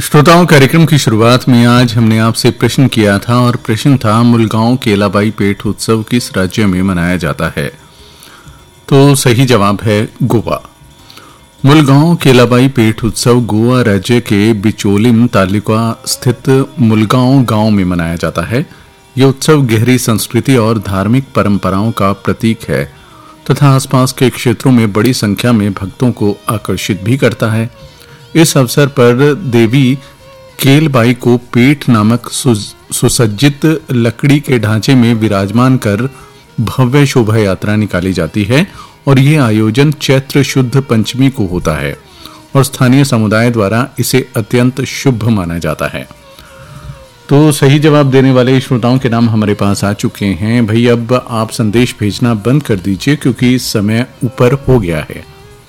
श्रोताओं, कार्यक्रम की शुरुआत में आज हमने आपसे प्रश्न किया था और प्रश्न था मुलगांव केलाबाई पेठ उत्सव किस राज्य में मनाया जाता है। तो सही जवाब है गोवा। मुलगांव केलाबाई पेठ उत्सव गोवा राज्य के बिचोलिम तालुका स्थित मुलगांव गांव में मनाया जाता है। यह उत्सव गहरी संस्कृति और धार्मिक परंपराओं का प्रतीक है तथा आसपास के क्षेत्रों में बड़ी संख्या में भक्तों को आकर्षित भी करता है। इस अवसर पर देवी केलबाई को पेठ नामक सुसज्जित लकड़ी के ढांचे में विराजमान कर भव्य शोभा यात्रा निकाली जाती है और ये आयोजन चैत्र शुद्ध पंचमी को होता है और स्थानीय समुदाय द्वारा इसे अत्यंत शुभ माना जाता है। तो सही जवाब देने वाले श्रोताओं के नाम हमारे पास आ चुके हैं। भाई अब आप संदेश भेजना बंद कर दीजिए क्योंकि समय ऊपर हो गया है।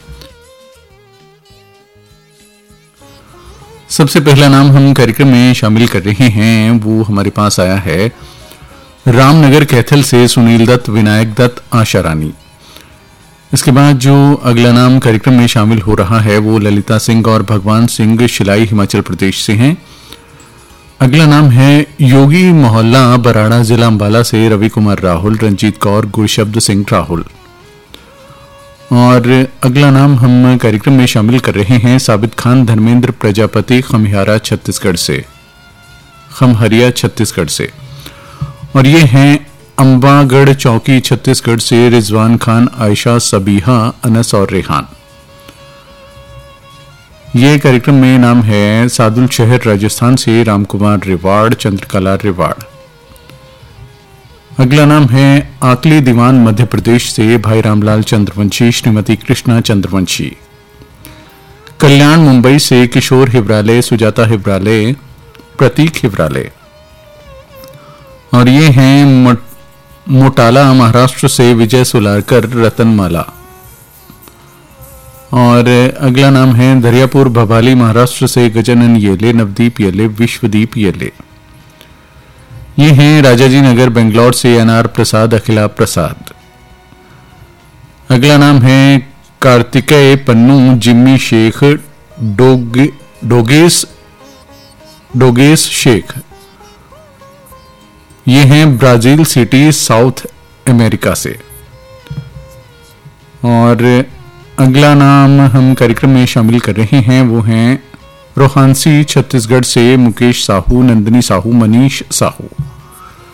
सबसे पहला नाम हम कार्यक्रम में शामिल कर रहे हैं, वो हमारे पास आया है रामनगर कैथल से सुनील दत्त, विनायक दत्त, आशा रानी। इसके बाद जो अगला नाम कार्यक्रम में शामिल हो रहा है वो ललिता सिंह और भगवान सिंह शिलाई हिमाचल प्रदेश से हैं। अगला नाम है योगी मोहल्ला बराड़ा जिला अंबाला से रवि कुमार राहुल, रंजीत कौर, गुरशब्द सिंह राहुल। और अगला नाम हम कार्यक्रम में शामिल कर रहे हैं साबित खान धर्मेंद्र प्रजापति, खमहरिया छत्तीसगढ़ से। और ये हैं अंबागढ़ चौकी छत्तीसगढ़ से रिजवान खान, आयशा, सबीहा, अनस और रेहान। ये कार्यक्रम में नाम है सादुल शहर राजस्थान से रामकुमार रिवाड़, चंद्रकला रिवाड़। अगला नाम है आकली दीवान मध्य प्रदेश से भाई रामलाल चंद्रवंशी, श्रीमती कृष्णा चंद्रवंशी। कल्याण मुंबई से किशोर हिब्राले, सुजाता हिब्राले, प्रतीक हिब्राले। और ये हैं मोटाला महाराष्ट्र से विजय सुलारकर, रतनमाला। और अगला नाम है दरियापुर भवाली महाराष्ट्र से गजानन येले, नवदीप येले, विश्वदीप येले। ये हैं राजाजी नगर बेंगलोर से एनआर प्रसाद, अखिला प्रसाद। अगला नाम है कार्तिकेय पन्नू, जिम्मी शेख, डोगेस शेख। ये हैं ब्राजील सिटी, साउथ अमेरिका से। और अगला नाम हम कार्यक्रम में शामिल कर रहे हैं वो हैं रोहानसी छत्तीसगढ़ से मुकेश साहू, नंदिनी साहू, मनीष साहू।